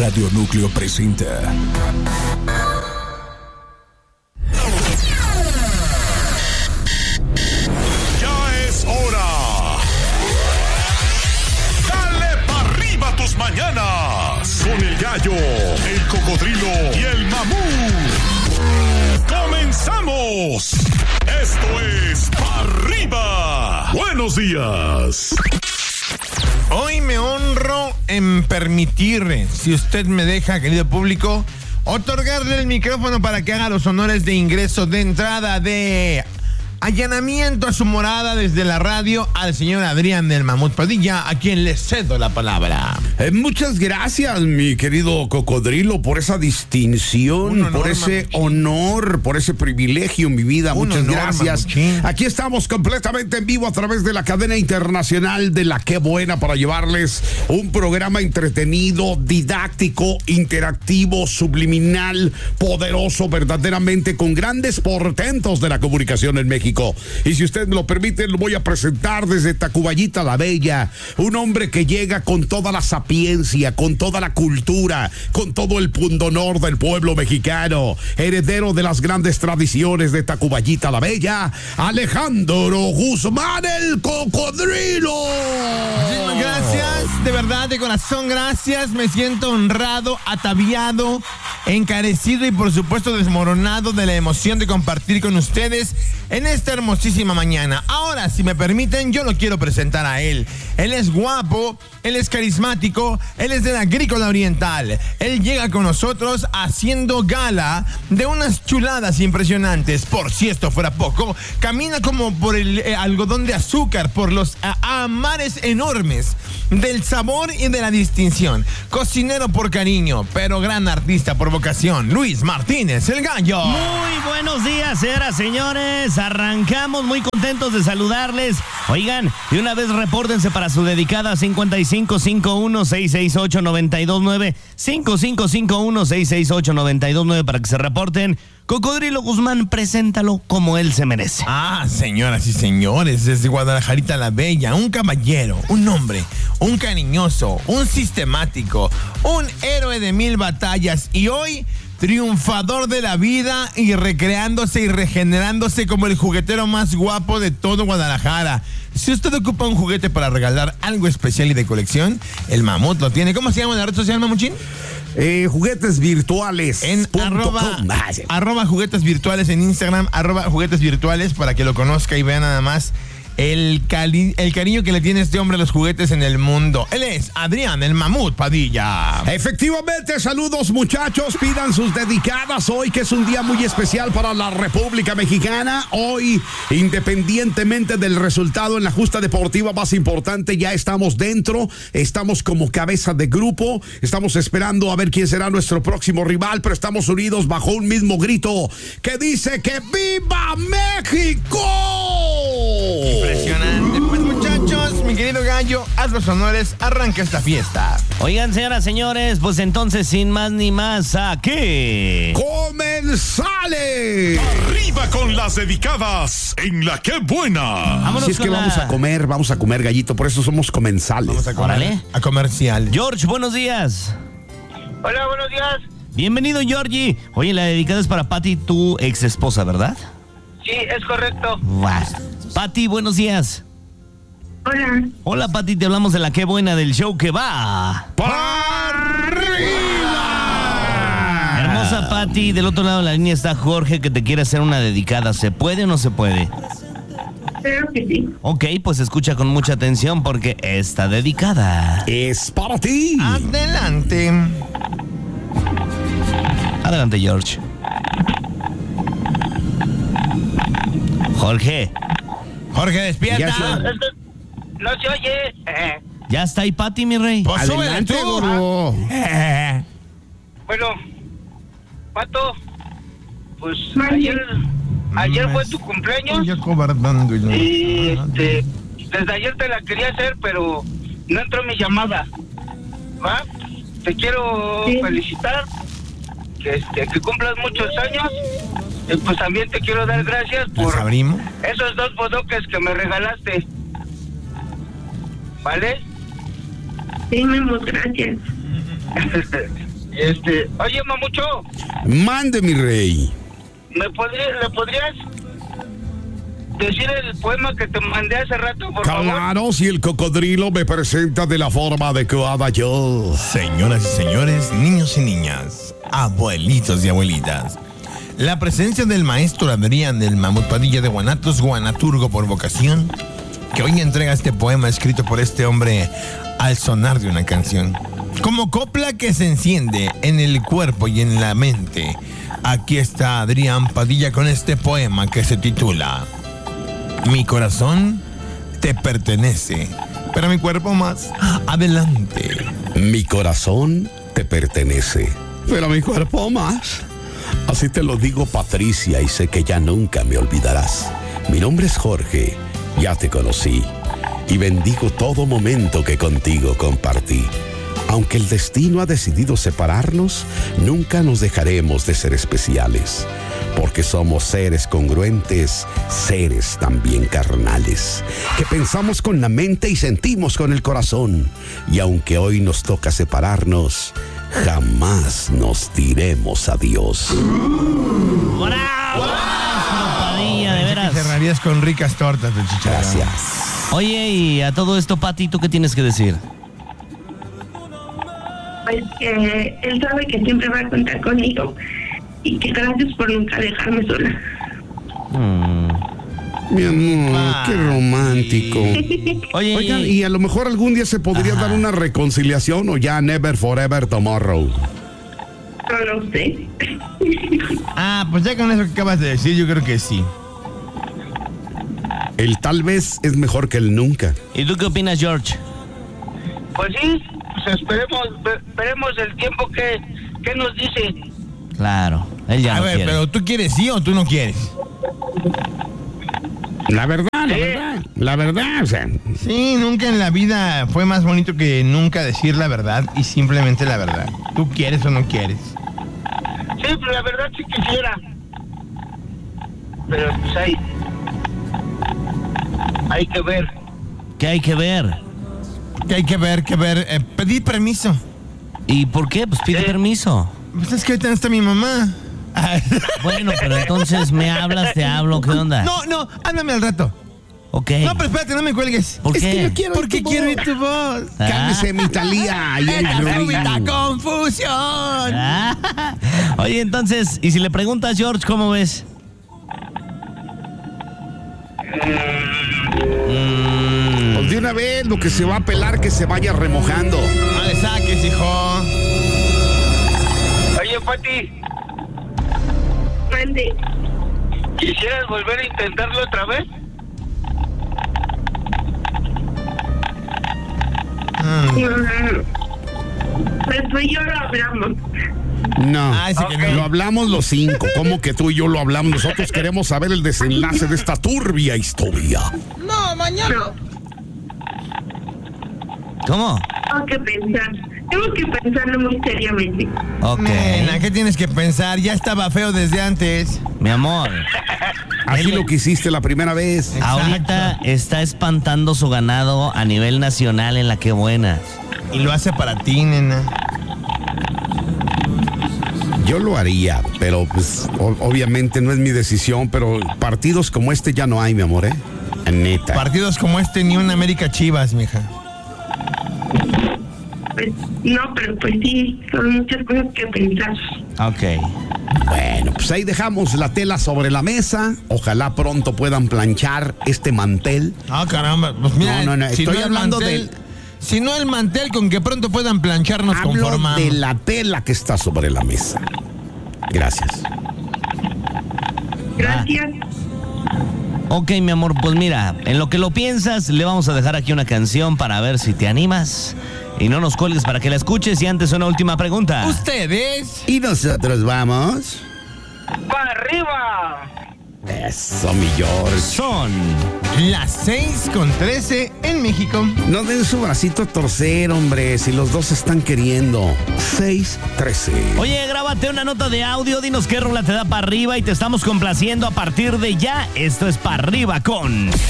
Radio Núcleo presenta Ya es hora. Dale pa' arriba tus mañanas con el gallo, el cocodrilo y el mamut. ¡Comenzamos! Esto es Pa' Arriba. Buenos días. Hoy me honro en permitir, si usted me deja, querido público, otorgarle el micrófono para que haga los honores de ingreso de entrada de allanamiento a su morada desde la radio al señor Adrián del Mamut Padilla, a quien le cedo la palabra. Muchas gracias, mi querido cocodrilo, por esa distinción, por ese honor, por ese privilegio en mi vida. Muchas gracias. Mamuchín. Aquí estamos completamente en vivo a través de la cadena internacional de La Qué Buena para llevarles un programa entretenido, didáctico, interactivo, subliminal, poderoso, verdaderamente con grandes portentos de la comunicación en México. Y si usted me lo permite, lo voy a presentar desde Tacubaya la Bella, un hombre que llega con toda la sapiencia, con toda la cultura, con todo el pundonor del pueblo mexicano, heredero de las grandes tradiciones de Tacubaya la Bella, Alejandro Guzmán, el Cocodrilo. Muchísimas gracias, de verdad, de corazón, gracias. Me siento honrado, ataviado, encarecido y por supuesto desmoronado de la emoción de compartir con ustedes en esta hermosísima mañana. Ahora, si me permiten, yo lo quiero presentar a él. Él es guapo, él es carismático, él es de la Agrícola Oriental. Él llega con nosotros haciendo gala de unas chuladas impresionantes. Por si esto fuera poco, camina como por el algodón de azúcar, por los mares enormes del sabor y de la distinción. Cocinero por cariño, pero gran artista por vocación. Luis Martínez, el Gallo. Muy buenos días, señoras, señores. Arrancamos muy contentos de saludarles. Oigan, de una vez repórtense para su dedicada 5551-668-929, 5551-668-929 para que se reporten. Cocodrilo Guzmán, preséntalo como él se merece. Señoras y señores, desde Guadalajarita la Bella, un caballero, un hombre, un cariñoso, un sistemático, un héroe de 1000 batallas y hoy triunfador de la vida y recreándose y regenerándose como el juguetero más guapo de todo Guadalajara. Si usted ocupa un juguete para regalar algo especial y de colección, el Mamut lo tiene. ¿Cómo se llama la red social, Mamuchín? Juguetes virtuales. En arroba juguetes virtuales en Instagram, @juguetes virtuales, para que lo conozca y vea nada más el cariño que le tiene este hombre a los juguetes en el mundo. Él es Adrián el Mamut Padilla. Efectivamente, saludos muchachos, pidan sus dedicadas hoy, que es un día muy especial para la República Mexicana. Hoy, independientemente del resultado en la justa deportiva más importante, ya estamos dentro, estamos como cabeza de grupo, estamos esperando a ver quién será nuestro próximo rival, pero estamos unidos bajo un mismo grito que dice que ¡Viva México! Impresionante. Pues muchachos, mi querido Gallo, haz los honores, arranca esta fiesta. Oigan, señoras, señores, pues entonces sin más ni más, aquí ¡Comenzale! Arriba con las dedicadas en La Qué Buena. Vámonos. Si es que vamos a comer, Gallito, por eso somos comensales. Vamos a comer. Órale. A comercial. George, buenos días. Hola, buenos días. Bienvenido, Georgie. Oye, la dedicada es para Pati, tu ex esposa, ¿verdad? Sí, es correcto. Pati, buenos días. Hola. Hola, Pati, te hablamos de La Qué Buena, del show que va ¡Para arriba! Hermosa Pati, del otro lado de la línea está Jorge, que te quiere hacer una dedicada. ¿Se puede o no se puede? Creo que sí. Ok, pues escucha con mucha atención porque está dedicada. Es para ti. Adelante. Adelante, George. Jorge, despierta. No se oye. Ya está ahí Pati, mi rey. Pues súbele Adelante, tú. gordo. Bueno, Pato, pues Mande. ayer fue tu cumpleaños Estoy acobardando. y desde ayer te la quería hacer, pero no entró mi llamada. ¿Va? Te quiero felicitar, que cumplas muchos años. Pues también te quiero dar gracias por ¿Las abrimos? esos 2 bodoques que me regalaste. ¿Vale? Sí, mi amor, gracias. Oye, Mamucho, Mande, mi rey. ¿le podrías decir el poema que te mandé hace rato, por favor? Claro, si el cocodrilo me presenta de la forma adecuada, yo. Señoras y señores, niños y niñas, abuelitos y abuelitas, la presencia del maestro Adrián del Mamut Padilla de Guanatos, guanaturgo por vocación, que hoy entrega este poema escrito por este hombre al sonar de una canción. Como copla que se enciende en el cuerpo y en la mente, aquí está Adrián Padilla con este poema que se titula Mi corazón te pertenece, pero mi cuerpo más. Adelante. Mi corazón te pertenece, pero mi cuerpo más. Así te lo digo, Patricia, y sé que ya nunca me olvidarás. Mi nombre es Jorge, ya te conocí, y bendigo todo momento que contigo compartí. Aunque el destino ha decidido separarnos, nunca nos dejaremos de ser especiales, porque somos seres congruentes, seres también carnales, que pensamos con la mente y sentimos con el corazón. Y aunque hoy nos toca separarnos, jamás nos diremos adiós. ¡Bravo! Padilla, de veras. Cerrarías con ricas tortas de chicharrón. Gracias. Oye, y a todo esto, Pati, ¿tú qué tienes que decir? Pues que él sabe que siempre va a contar conmigo y que gracias por nunca dejarme sola. Mi amor, qué romántico. Oye, Oigan, y a lo mejor algún día se podría dar una reconciliación, o ya never forever tomorrow. No lo sé. Pues ya con eso que acabas de decir, yo creo que sí. El tal vez es mejor que el nunca. ¿y tú qué opinas, George? Pues sí, pues esperemos el tiempo que nos dice. Claro, él ya A no ver, quiere. pero ¿tú quieres sí o tú no quieres? La verdad, o sea, Sí, nunca en la vida fue más bonito que nunca decir la verdad y simplemente la verdad. ¿Tú quieres o no quieres? Sí, pues la verdad sí quisiera. Pero pues hay que ver. ¿Qué hay que ver? Que hay que ver, pedir permiso. ¿Y por qué? Pues pide permiso. Pues es que ahorita no está mi mamá. Bueno, pero entonces me hablas, te hablo, ¿qué onda? No, háblame al rato. Ok. No, pero espérate, no me cuelgues. ¿Por qué? Porque quiero oír tu voz. cálmese, mi Talía. Y el ¡Evita Rubín. confusión! Oye, entonces, ¿y si le preguntas, George, cómo ves? Pues de una vez, lo que se va a pelar, que se vaya remojando. No le saques, hijo. Oye, Pati, Mande. ¿quisieras volver a intentarlo otra vez? Pues tú y yo lo hablamos. No, Ay, sí que no. lo hablamos los 5. ¿Cómo que tú y yo lo hablamos? Nosotros queremos saber el desenlace de esta turbia historia. No. ¿Cómo? Tengo que pensar. Tengo que pensarlo muy seriamente. Ok. Nena, ¿qué tienes que pensar? Ya estaba feo desde antes. Mi amor, Así lo que hiciste la primera vez. ahorita está espantando su ganado a nivel nacional en la que buena. Y lo hace para ti, nena. Yo lo haría, pero pues obviamente no es mi decisión, pero partidos como este ya no hay, mi amor, ¿eh? Neta. Partidos como este, ni un América Chivas, mija. Pues no, pero pues sí, son muchas cosas que pensar. Ok. Bueno, pues ahí dejamos la tela sobre la mesa. Ojalá pronto puedan planchar este mantel. Caramba. Pues mira, No, estoy hablando del... Si no el mantel, con que pronto puedan planchar nos Hablo conformamos. de la tela que está sobre la mesa. Gracias. Gracias. Ok, mi amor, pues mira, en lo que lo piensas, le vamos a dejar aquí una canción para ver si te animas. Y no nos cuelgues para que la escuches. Y antes una última pregunta. ¿Ustedes? Y nosotros vamos. ¡Para arriba! Eso, mi George. Son... Las 6:13 en México. No den su bracito a torcer, hombre, si los dos están queriendo. 6:13. Oye, grábate una nota de audio, dinos qué rola te da para arriba y te estamos complaciendo a partir de ya. Esto es para arriba con...